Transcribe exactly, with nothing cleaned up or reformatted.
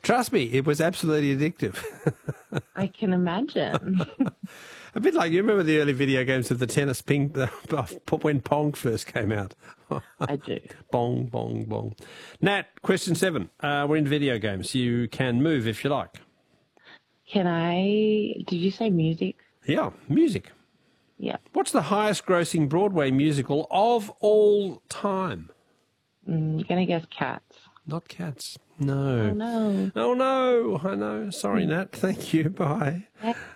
Trust me, it was absolutely addictive. I can imagine. A bit like, you remember the early video games of the tennis ping, when Pong first came out? I do. Bong, bong, bong. Nat, question seven. Uh, we're in video games. You can move if you like. Can I, did you say music? Yeah, music. Yeah. What's the highest grossing Broadway musical of all time? Mm, you're going to guess Cats. Not Cats. No. Oh, no. Oh, no. I know. Sorry, Nat. Thank you. Bye.